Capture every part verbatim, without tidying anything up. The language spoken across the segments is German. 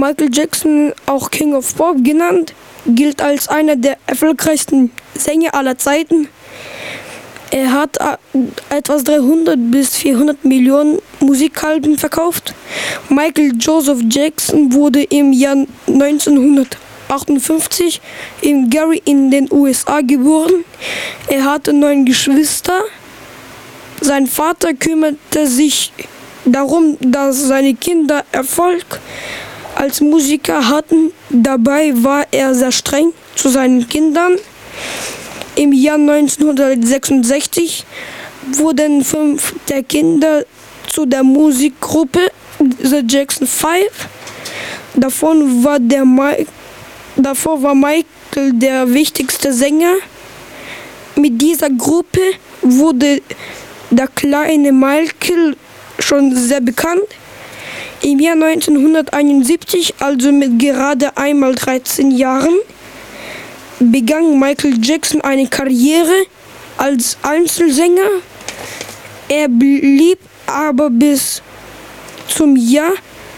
Michael Jackson, auch King of Pop genannt, gilt als einer der erfolgreichsten Sänger aller Zeiten. Er hat etwas dreihundert bis vierhundert Millionen Musikalben verkauft. Michael Joseph Jackson wurde im Jahr neunzehnhundertachtundfünfzig in Gary in den U S A geboren. Er hatte neun Geschwister. Sein Vater kümmerte sich darum, dass seine Kinder Erfolg als Musiker hatten. Dabei war er sehr streng zu seinen Kindern. Im Jahr neunzehnhundertsechsundsechzig wurden fünf der Kinder zu der Musikgruppe The Jackson Five. Davon war der Mike, davor war Michael der wichtigste Sänger. Mit dieser Gruppe wurde der kleine Michael schon sehr bekannt. Im Jahr neunzehnhunderteinundsiebzig, also mit gerade einmal dreizehn Jahren, begann Michael Jackson eine Karriere als Einzelsänger. Er blieb aber bis zum Jahr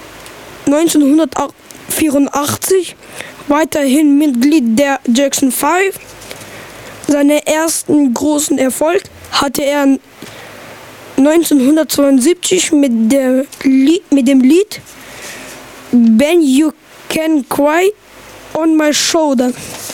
neunzehnhundertvierundachtzig weiterhin Mitglied der Jackson Five. Seinen ersten großen Erfolg hatte er neunzehnhundertzweiundsiebzig mit, der Lied, mit dem Lied "Ben You Can Cry on My Shoulder".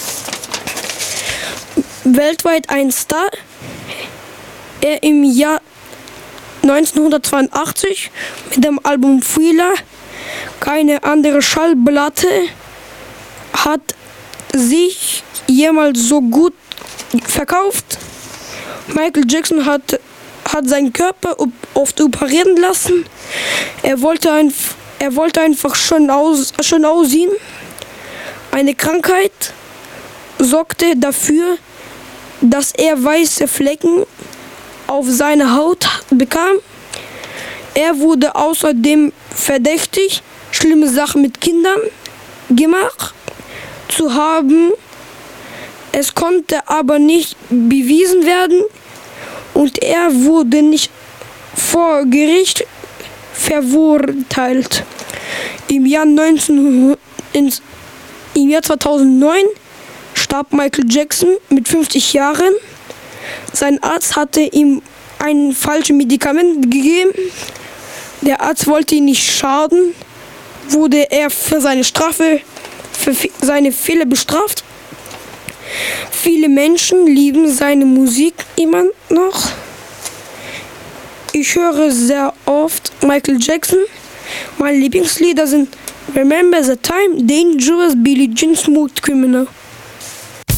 Weltweit ein Star. Er im Jahr neunzehnhundertzweiundachtzig mit dem Album Thriller. Keine andere Schallplatte hat sich jemals so gut verkauft. Michael Jackson hat, hat seinen Körper oft operieren lassen. Er wollte, ein, er wollte einfach schön, aus, schön aussehen. Eine Krankheit sorgte dafür, dass er weiße Flecken auf seiner Haut bekam. Er wurde außerdem verdächtig, schlimme Sachen mit Kindern gemacht zu haben. Es konnte aber nicht bewiesen werden und er wurde nicht vor Gericht verurteilt. Im Jahr, neunzehn, im Jahr zweitausendneun starb Michael Jackson mit fünfzig Jahren. Sein Arzt hatte ihm ein falsches Medikament gegeben. Der Arzt wollte ihn nicht schaden, wurde er für seine Strafe, für seine Fehler bestraft. Viele Menschen lieben seine Musik immer noch. Ich höre sehr oft Michael Jackson. Meine Lieblingslieder sind Remember the Time, Dangerous, Billie Jean, Smooth Criminal.